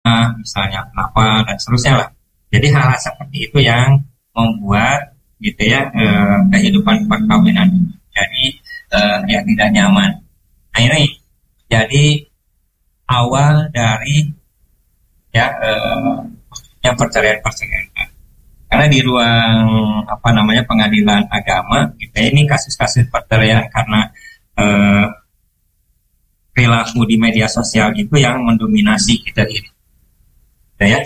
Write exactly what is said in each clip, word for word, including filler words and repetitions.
misalnya kenapa dan seterusnya lah. Jadi hal-hal seperti itu yang membuat gitu ya eh, kehidupan perkawinan jadi eh, ya tidak nyaman. Nah ini jadi awal dari ya eh, yang perceraian-perceraian. Karena di ruang apa namanya pengadilan agama kita ini kasus-kasus perceraian karena eh, perilaku di media sosial itu yang mendominasi kita ini. Ya.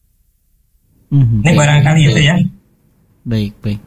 Mm-hmm. Ini barangkali itu ya. Baik, baik.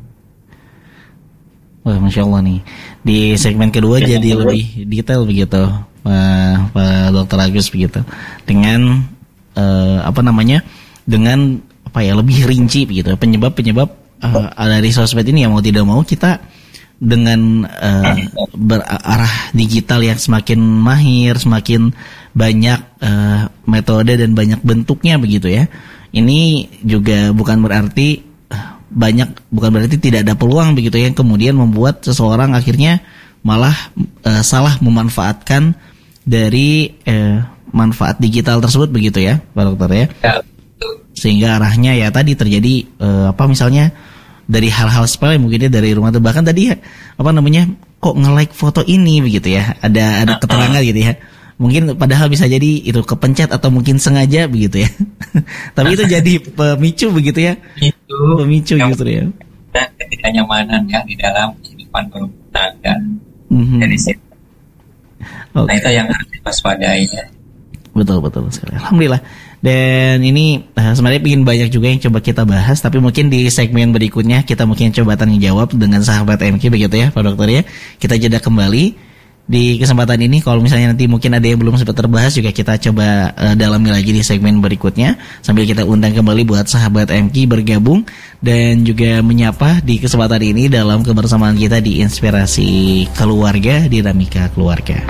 Wah, Masya Allah nih. Di segmen kedua ya, jadi lebih detail begitu, Pak, Pak Dokter Agus begitu. Dengan uh, apa namanya? Dengan apa ya? Lebih rinci begitu. Penyebab-penyebab uh, dari sosmed ini yang mau tidak mau kita dengan uh, berarah digital yang semakin mahir, semakin banyak uh, metode dan banyak bentuknya begitu ya. Ini juga bukan berarti banyak bukan berarti tidak ada peluang begitu yang kemudian membuat seseorang akhirnya malah uh, salah memanfaatkan dari uh, manfaat digital tersebut begitu ya Pak Dokter ya. Ya. Sehingga arahnya ya tadi terjadi uh, apa misalnya dari hal-hal sepele mungkinnya dari rumah tuh bahkan tadi ya, apa namanya kok nge-like foto ini begitu ya, ada ada keterangan gitu ya. Mungkin padahal bisa jadi itu kepencet atau mungkin sengaja begitu ya. Tapi itu jadi pemicu begitu ya. Itu pemicu gitu ya. Dan ketidaknyamanan ya di dalam kehidupan berumah tangga. Mm-hmm. Dari situ. Okay. Nah itu yang harus diwaspadai ya. Betul betul sekali. Alhamdulillah. Dan ini uh, sebenarnya ingin banyak juga yang coba kita bahas, tapi mungkin di segmen berikutnya kita mungkin coba tanya jawab dengan sahabat M K begitu ya Pak Dokter ya. Kita jeda kembali. Di kesempatan ini kalau misalnya nanti mungkin ada yang belum sempat terbahas juga kita coba uh, dalami lagi di segmen berikutnya sambil kita undang kembali buat sahabat M K bergabung dan juga menyapa di kesempatan ini dalam kebersamaan kita di Inspirasi Keluarga, Dinamika Keluarga.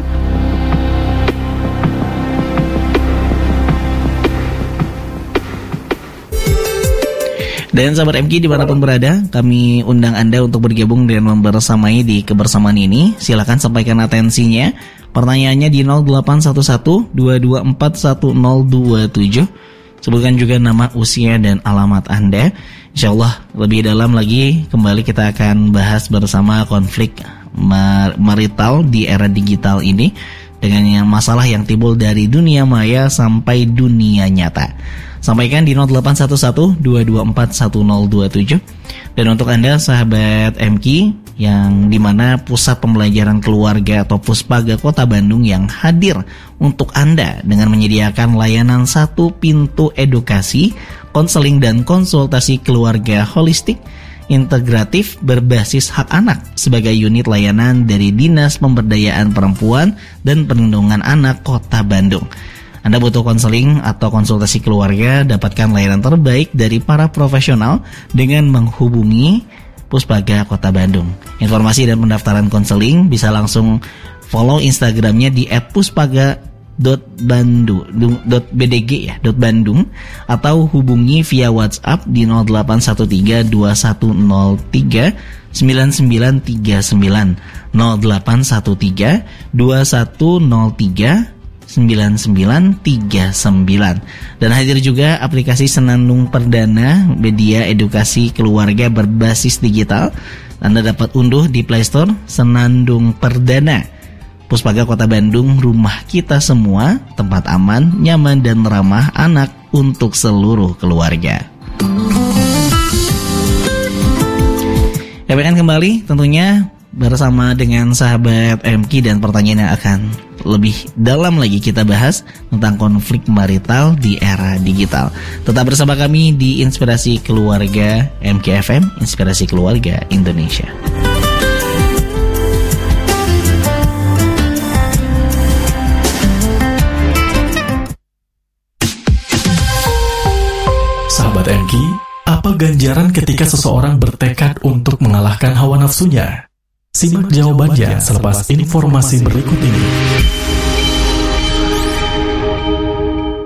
Dan sahabat M K dimanapun berada, kami undang Anda untuk bergabung dan membersamai di kebersamaan ini. Silakan sampaikan atensinya. Pertanyaannya di nol delapan satu satu dua dua empat satu nol dua tujuh. Sebutkan juga nama, usia, dan alamat Anda. Insyaallah lebih dalam lagi kembali kita akan bahas bersama konflik mar- marital di era digital ini dengan yang masalah yang timbul dari dunia maya sampai dunia nyata. Sampaikan di nol delapan satu satu dua dua empat satu nol dua tujuh. Dan untuk Anda sahabat M K yang dimana pusat pembelajaran keluarga atau Puspaga Kota Bandung yang hadir untuk Anda dengan menyediakan layanan satu pintu edukasi, konseling dan konsultasi keluarga holistik integratif berbasis hak anak sebagai unit layanan dari Dinas Pemberdayaan Perempuan dan Perlindungan Anak Kota Bandung. Anda butuh konseling atau konsultasi keluarga, dapatkan layanan terbaik dari para profesional dengan menghubungi Puspaga Kota Bandung. Informasi dan pendaftaran konseling bisa langsung follow Instagramnya di et puspaga dot bandung dot b d g ya, .bandung atau hubungi via WhatsApp di nol delapan satu tiga dua satu nol tiga sembilan sembilan tiga sembilan nol delapan satu tiga dua satu nol tiga sembilan sembilan tiga sembilan. Dan hadir juga aplikasi Senandung Perdana, media edukasi keluarga berbasis digital. Anda dapat unduh di Play Store Senandung Perdana. Puspaga Kota Bandung, rumah kita semua, tempat aman, nyaman dan ramah anak untuk seluruh keluarga. Kami akan kembali tentunya bersama dengan sahabat M K dan pertanyaan yang akan lebih dalam lagi kita bahas tentang konflik marital di era digital. Tetap bersama kami di Inspirasi Keluarga M K F M, Inspirasi Keluarga Indonesia. Sahabat M K, apa ganjaran ketika seseorang bertekad untuk mengalahkan hawa nafsunya? Simak jawabannya selepas informasi berikut ini.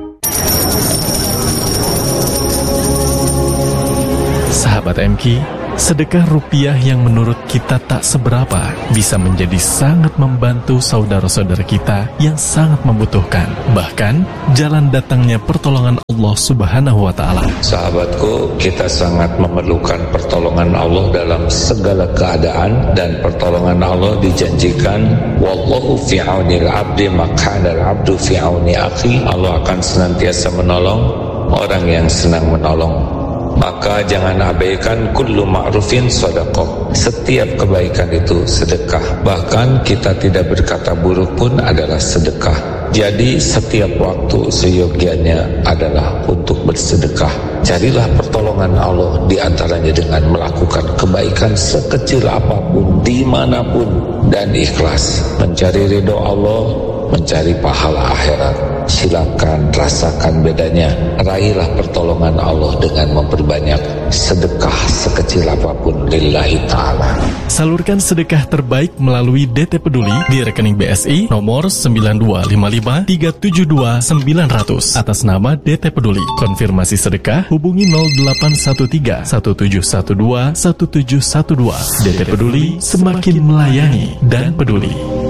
Sahabat M K, Sedekah rupiah yang menurut kita tak seberapa bisa menjadi sangat membantu saudara-saudara kita yang sangat membutuhkan. Bahkan, jalan datangnya pertolongan Allah Subhanahu wa Ta'ala. Sahabatku, kita sangat memerlukan pertolongan Allah dalam segala keadaan, dan pertolongan Allah dijanjikan, wallahu fi aunil abdi makana al-abdu fi auni akhi. Allah akan senantiasa menolong orang yang senang menolong. Maka jangan abaikan kullu ma'rufin sedekah. Setiap kebaikan itu sedekah. Bahkan kita tidak berkata buruk pun adalah sedekah. Jadi setiap waktu seyogianya adalah untuk bersedekah. Carilah pertolongan Allah di antaranya dengan melakukan kebaikan sekecil apapun, dimanapun, dan ikhlas. Mencari ridho Allah, mencari pahala akhirat. Silakan rasakan bedanya. Raihlah pertolongan Allah dengan memperbanyak sedekah sekecil apapun lillahi ta'ala. Salurkan sedekah terbaik melalui D T Peduli di rekening B S I nomor sembilan dua lima lima tiga tujuh dua sembilan nol nol atas nama D T Peduli. Konfirmasi sedekah hubungi nol delapan satu tiga satu tujuh satu dua satu tujuh satu dua. D T Peduli, semakin melayani dan peduli.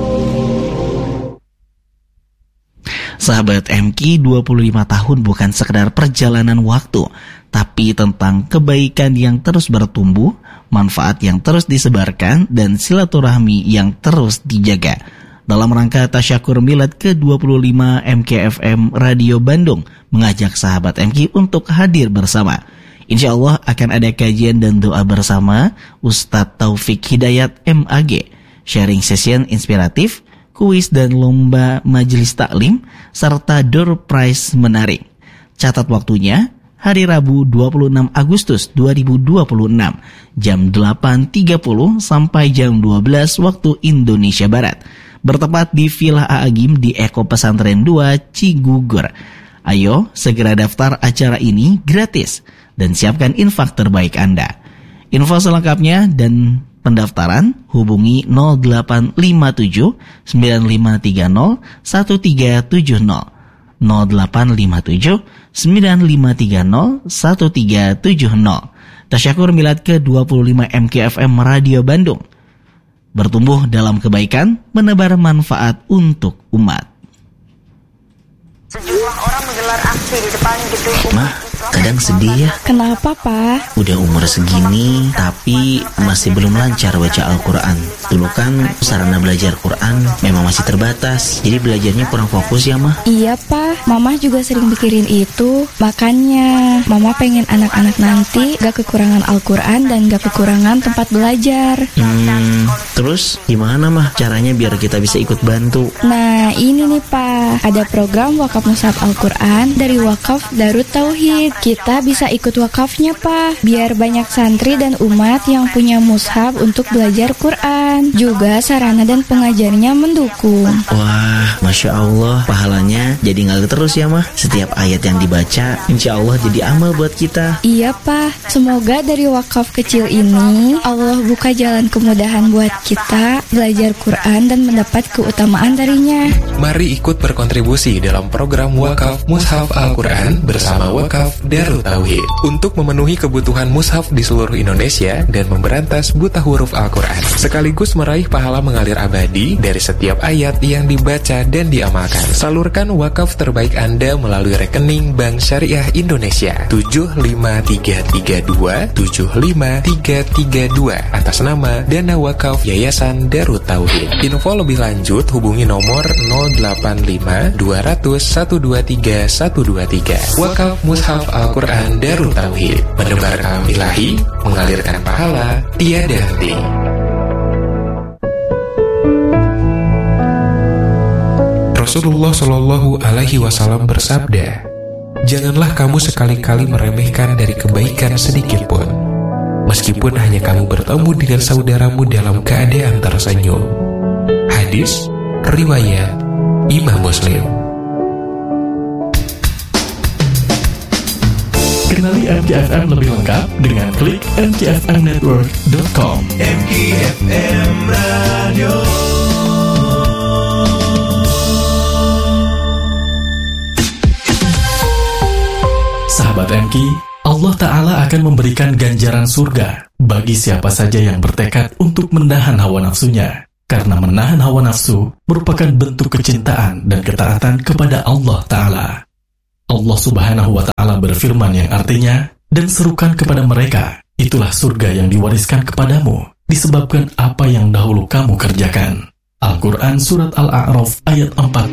Sahabat M K, dua puluh lima tahun bukan sekedar perjalanan waktu, tapi tentang kebaikan yang terus bertumbuh, manfaat yang terus disebarkan, dan silaturahmi yang terus dijaga. Dalam rangka Tasyakur Milad ke dua puluh lima, M K F M Radio Bandung mengajak sahabat M K untuk hadir bersama. Insya Allah akan ada kajian dan doa bersama Ustadz Taufik Hidayat M A G, sharing session inspiratif, kuis dan lomba majelis taklim, serta door prize menarik. Catat waktunya, hari Rabu dua puluh enam Agustus dua ribu dua puluh enam, jam delapan tiga puluh sampai jam dua belas waktu Indonesia Barat. Bertepat di Villa Aagim di Eko Pesantren dua, Cigugur. Ayo, segera daftar acara ini gratis, dan siapkan infak terbaik Anda. Info selengkapnya dan pendaftaran hubungi nol delapan lima tujuh sembilan lima tiga nol satu tiga tujuh nol, nol delapan lima tujuh sembilan lima tiga nol satu tiga tujuh nol. Tasyakur Milad ke dua puluh lima M K F M Radio Bandung. Bertumbuh dalam kebaikan, menebar manfaat untuk umat. Sejumlah orang menggelar aksi di depan gedung Mah, kadang sedih ya. Kenapa, Pak? Udah umur segini, tapi masih belum lancar baca Al-Quran. Dulu kan sarana belajar Quran memang masih terbatas, jadi belajarnya kurang fokus ya, Mah. Iya, Pak. Mama juga sering mikirin itu. Makanya, Mama pengen anak-anak nanti gak kekurangan Al-Quran dan gak kekurangan tempat belajar. Hmm, terus gimana, Mah, caranya biar kita bisa ikut bantu? Nah, ini nih, Pak. Ada program wakaf mushaf Al-Quran dari Wakaf Darut Tauhid. Kita bisa ikut wakafnya, Pak, biar banyak santri dan umat yang punya mushaf untuk belajar Quran. Juga sarana dan pengajarnya mendukung. Wah, Masya Allah, pahalanya jadi ngalir terus ya, Mah. Setiap ayat yang dibaca, insya Allah jadi amal buat kita. Iya, Pak. Semoga dari wakaf kecil ini Allah buka jalan kemudahan buat kita belajar Quran dan mendapat keutamaan darinya. Mari ikut berkontribusi dalam program Wakaf Mushaf Al-Quran bersama Wakaf Darut Tauhid untuk memenuhi kebutuhan mushaf di seluruh Indonesia dan memberantas buta huruf Al-Quran, sekaligus meraih pahala mengalir abadi dari setiap ayat yang dibaca dan diamalkan. Salurkan wakaf terbaik Anda melalui rekening Bank Syariah Indonesia tujuh lima tiga tiga dua tujuh lima tiga tiga dua atas nama Dana Wakaf Yayasan Darut Tauhid. Info lebih lanjut hubungi nomor nol delapan lima dua nol nol satu dua tiga satu dua tiga. Wakaf Mushaf Al-Quran Darut Tauhid, menebar kalam ilahi, mengalirkan pahala tiada henti. Rasulullah Shallallahu Alaihi Wasallam bersabda, janganlah kamu sekali-kali meremehkan dari kebaikan sedikit pun, meskipun hanya kamu bertemu dengan saudaramu dalam keadaan tersenyum. Hadis riwayat Imam Muslim. Kenali M K F M lebih lengkap dengan klik m k f m network dot com. M K F M Radio. Sahabat M K, Allah Ta'ala akan memberikan ganjaran surga bagi siapa saja yang bertekad untuk menahan hawa nafsunya. Karena menahan hawa nafsu merupakan bentuk kecintaan dan ketaatan kepada Allah Ta'ala. Allah Subhanahu wa Ta'ala berfirman yang artinya, dan serukan kepada mereka, itulah surga yang diwariskan kepadamu, disebabkan apa yang dahulu kamu kerjakan. Al-Quran Surat Al-A'raf ayat empat